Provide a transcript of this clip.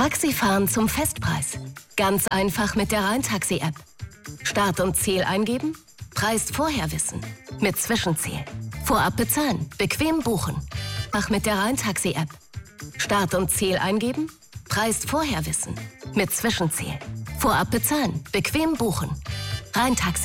Taxifahren zum Festpreis. Ganz einfach mit der Rhein-Taxi-App. Start und Ziel eingeben, Preis vorher wissen. Mit Zwischenziel. Vorab bezahlen, bequem buchen. Mach mit der Rhein-Taxi-App. Start und Ziel eingeben, Preis vorher wissen. Mit Zwischenziel. Vorab bezahlen, bequem buchen. Rhein-Taxi.